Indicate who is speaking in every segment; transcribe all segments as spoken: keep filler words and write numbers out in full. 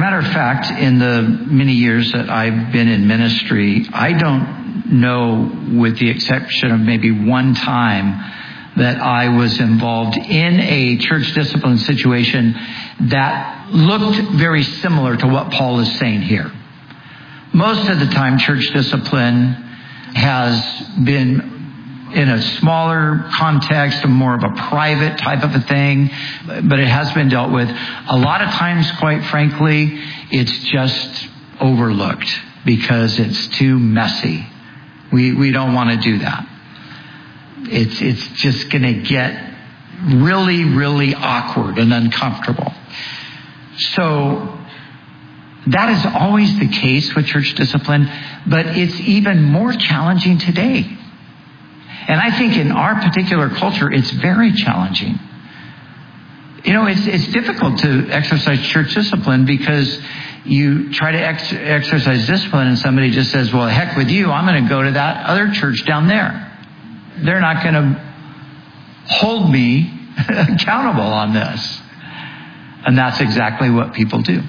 Speaker 1: matter of fact, in the many years that I've been in ministry, I don't know, with the exception of maybe one time, that I was involved in a church discipline situation that looked very similar to what Paul is saying here. Most of the time, church discipline has been in a smaller context, more of a private type of a thing, but it has been dealt with. A lot of times, quite frankly, it's just overlooked because it's too messy. We we don't want to do that. It's it's just going to get really, really awkward and uncomfortable. So that is always the case with church discipline, but it's even more challenging today. And I think in our particular culture, it's very challenging. You know, it's it's difficult to exercise church discipline because you try to ex- exercise discipline and somebody just says, well, heck with you, I'm going to go to that other church down there. They're not going to hold me accountable on this. And that's exactly what people do.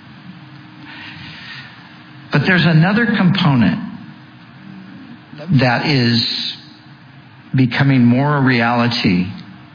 Speaker 1: But there's another component that is becoming more a reality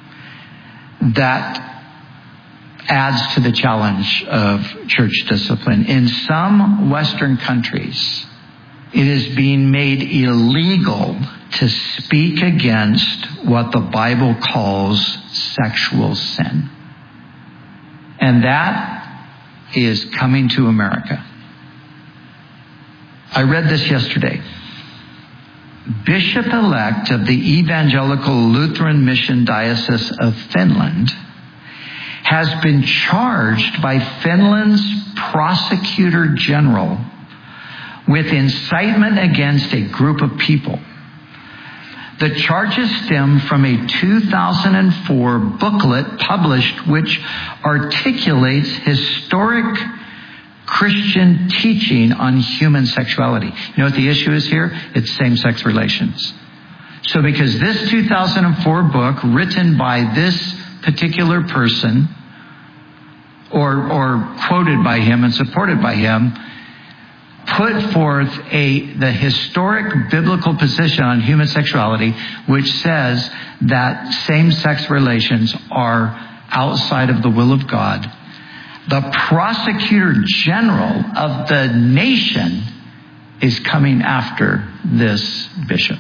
Speaker 1: that adds to the challenge of church discipline. In some Western countries, it is being made illegal to speak against what the Bible calls sexual sin. And that is coming to America. I read this yesterday. Bishop-elect of the Evangelical Lutheran Mission Diocese of Finland has been charged by Finland's prosecutor general with incitement against a group of people. The charges stem from a two thousand four booklet published which articulates historic Christian teaching on human sexuality. You know what the issue is here? It's same-sex relations. So because this two thousand four book, written by this particular person, or, or quoted by him and supported by him, put forth a the historic biblical position on human sexuality, which says that same-sex relations are outside of the will of God. The prosecutor general of the nation is coming after this bishop.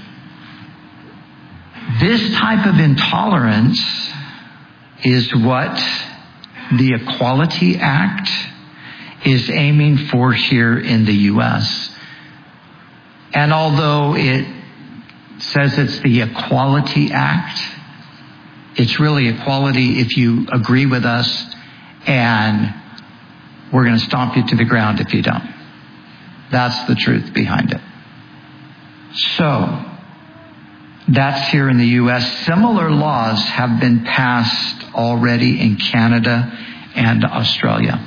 Speaker 1: This type of intolerance is what the Equality Act is aiming for here in the U S. And although it says it's the Equality Act, it's really equality if you agree with us, and we're going to stomp you to the ground if you don't. That's the truth behind it. So, that's here in the U S. Similar laws have been passed already in Canada and Australia.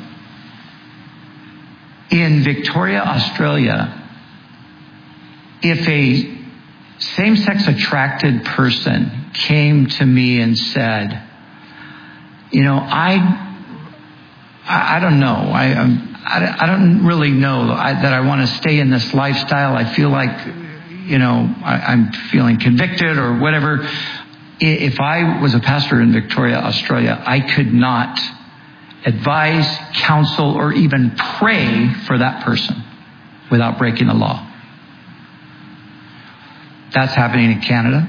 Speaker 1: In Victoria, Australia, if a same-sex attracted person came to me and said, you know, I I, I don't know. I, I I don't really know I, that I want to stay in this lifestyle. I feel like, you know, I, I'm feeling convicted or whatever. If I was a pastor in Victoria, Australia, I could not advise, counsel, or even pray for that person without breaking the law. That's happening in Canada.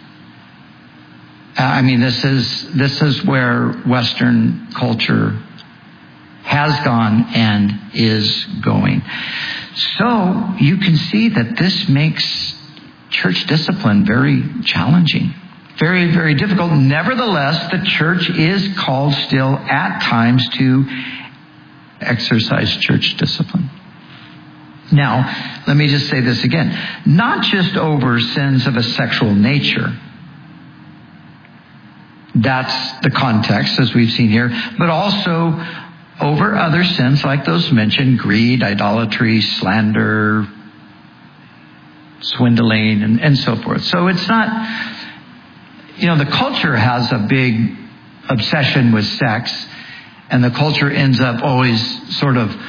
Speaker 1: I mean, this is this is where Western culture has gone and is going. So you can see that this makes church discipline very challenging, very, very difficult. Nevertheless, the church is called still at times to exercise church discipline. Now, let me just say this again. Not just over sins of a sexual nature. That's the context, as we've seen here, but also over other sins like those mentioned: greed, idolatry, slander, swindling, and, and so forth. So it's not, you know, the culture has a big obsession with sex, and the culture ends up always sort of